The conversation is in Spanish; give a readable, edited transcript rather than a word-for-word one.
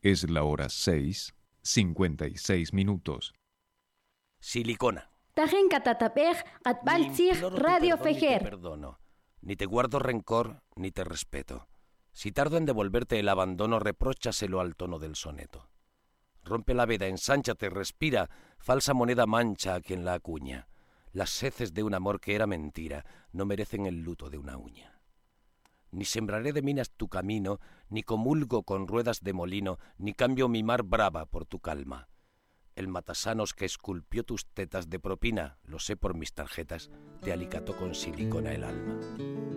Es la hora 6:56. Silicona. Tajen katatapej, atbaltzig, Imploro tu Radio perdón, ni te Fejer. perdono, ni te guardo rencor, ni te respeto. Si tardo en devolverte el abandono, repróchaselo al tono del soneto. Rompe la veda, ensánchate, respira, falsa moneda mancha a quien la acuña. Las heces de un amor que era mentira no merecen el luto de una uña. Ni sembraré de minas tu camino, ni comulgo con ruedas de molino, ni cambio mi mar brava por tu calma. El matasanos que esculpió tus tetas de propina, lo sé por mis tarjetas, te alicató con silicona el alma.